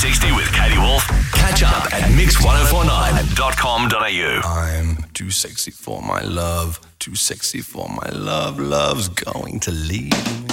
360 with Katie Wolf. Catch up at mix1049.com.au. I'm too sexy for my love, too sexy for my love. Love's going to leave me.